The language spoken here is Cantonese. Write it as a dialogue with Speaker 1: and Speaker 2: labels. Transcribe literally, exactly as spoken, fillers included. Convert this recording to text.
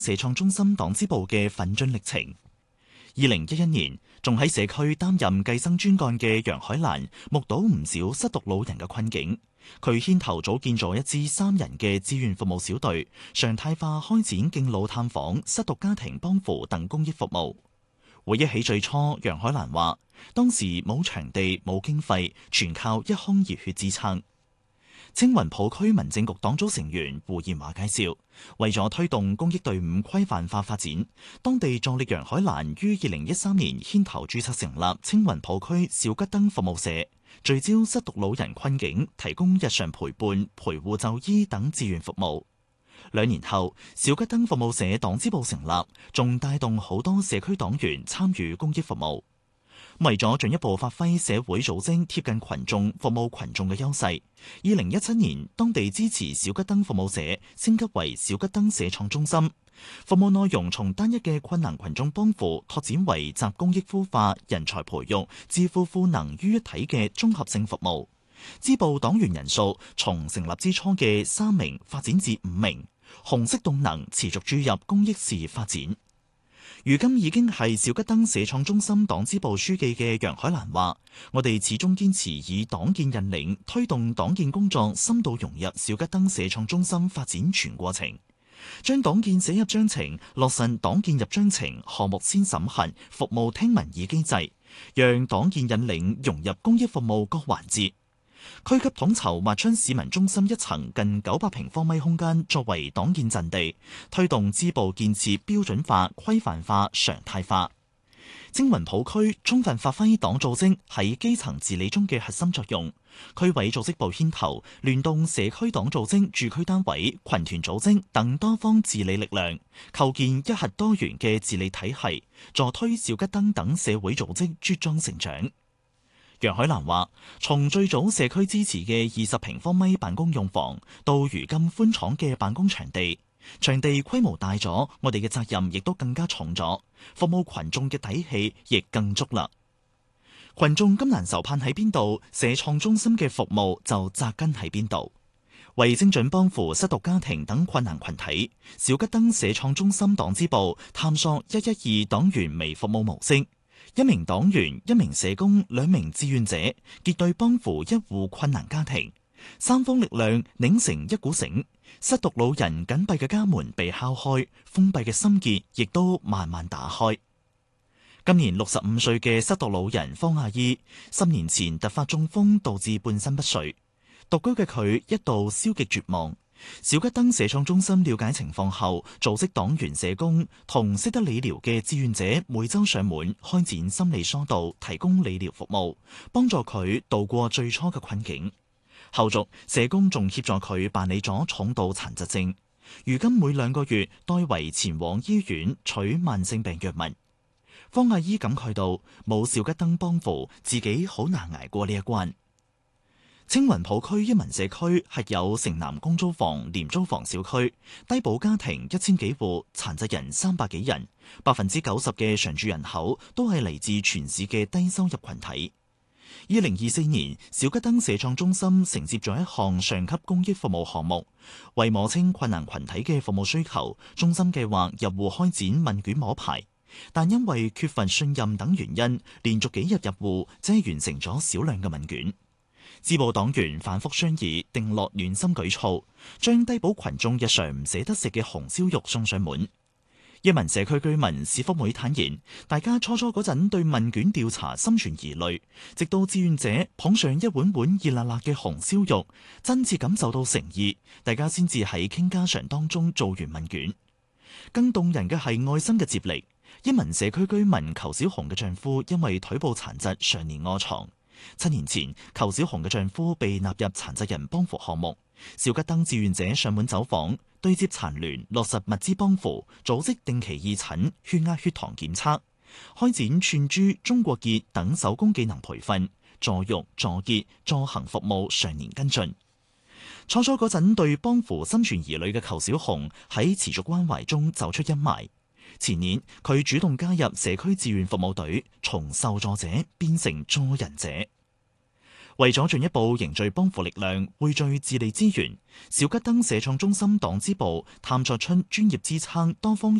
Speaker 1: 社創中心黨支部嘅奮進歷程。二零一一年，仲喺社區擔任計生專幹嘅楊海蘭，目睹唔少失獨老人嘅困境。佢牽頭組建咗一支三人嘅志願服務小隊，常態化開展敬老探訪、失獨家庭幫扶等公益服務。回憶起最初，楊海蘭話：當時冇場地、冇經費，全靠一腔熱血支撐。青雲埔區民政局黨組成員胡燕華介紹，為咗推動公益隊伍規範化發展，當地助力楊海蘭於二零一三年牽頭註冊成立青雲埔區小吉燈服務社，聚焦失獨老人困境，提供日常陪伴、陪護就醫等志願服務。兩年後，小吉燈服務社黨支部成立，仲帶動好多社區黨員參與公益服務。為咗進一步發揮社會組織貼近群眾、服務群眾嘅優勢，二零一七年當地支持小吉燈服務社升級為小吉燈社創中心，服務內容從單一嘅困難群眾幫扶拓展為集公益孵化、人才培育、致富賦能於一體嘅綜合性服務。支部黨員人數從成立之初嘅三名發展至五名，紅色動能持續注入公益事業發展。如今已經係小吉燈社創中心黨支部書記嘅楊海蘭話：我哋始終堅持以黨建引領，推動黨建工作深度融入小吉燈社創中心發展全過程，將黨建寫入章程，落實黨建入章程項目先審核、服務聽民意機制，讓黨建引領融入公益服務各環節。區級統籌劃出市民中心一層近九百平方米空間作為黨建陣地，推動支部建設標準化、規範化、常態化。青雲埔區充分發揮黨組織喺基層治理中嘅核心作用，區委組織部牽頭，聯動社區黨組織、駐區單位、群團組織等多方治理力量，構建一核多元嘅治理體系，助推小吉燈等社會組織茁壯成長。楊海蘭話：從最早社區支持嘅二十平方米辦公用房，到如今寬敞嘅辦公場地，場地規模大咗，我哋嘅責任亦都更加重咗，服務群眾嘅底氣亦更足啦。群眾今難愁盼喺邊度，社創中心嘅服務就扎根喺邊度。為精準幫扶失獨家庭等困難群體，小吉燈社創中心黨支部探索一一二黨員微服務模式。一名黨員、一名社工、兩名志願者結對幫扶一戶困難家庭，三方力量擰成一股繩，失獨老人緊閉嘅家門被敲開，封閉嘅心結亦都慢慢打開。今年六十五歲嘅失獨老人方阿姨，十年前突發中風導致半身不遂，獨居嘅佢一度消極絕望。小吉燈社創中心了解情況後，組織黨員社工同識得理療嘅志願者每周上門開展心理疏導，提供理療服務，幫助佢度過最初嘅困境。後續社工仲協助佢辦理咗重度殘疾證，如今每兩個月代為前往醫院取慢性病藥物。方阿姨感慨到，冇小吉燈幫扶，自己好難捱過呢一關。青雲埔區一民社區係有城南公租房廉租房小區，低保家庭一千幾戶，殘疾人三百幾人，百分之九十嘅常住人口都係嚟自全市嘅低收入群體。二零二四年，小吉燈社創中心承接咗一項上級公益服務項目，為摸清困難群體嘅服務需求，中心計劃入戶開展問卷摸排，但因為缺乏信任等原因，連續幾日入戶，只係完成咗少量嘅問卷。支部黨員反覆商議，定落暖心舉措，將低保群眾日常唔捨得食嘅紅燒肉送上門。一民社區居民史福梅坦言，大家初初嗰陣對問卷調查心存疑慮，直到志願者捧上一碗碗熱辣辣嘅紅燒肉，真切感受到誠意，大家先至喺傾家常當中做完問卷。更動人嘅係愛心嘅接力。一民社區居民裘小紅嘅丈夫因為腿部殘疾，常年臥床。七年前，裘小紅嘅丈夫被納入殘疾人幫扶項目，小吉燈志願者上門走訪，對接殘聯，落實物資幫扶，組織定期義診、血壓、血糖檢測，開展串珠、中國結等手工技能培訓，助育、助結、助行服務常年跟進。初初嗰陣對幫扶心存疑慮嘅裘小紅喺持續關懷中走出陰霾。前年，佢主動加入社區志願服務隊，從受助者變成助人者。 為咗進一步凝聚幫扶力量、匯聚治理資源，小桔燈社創中心黨支部探索出專業支撐多方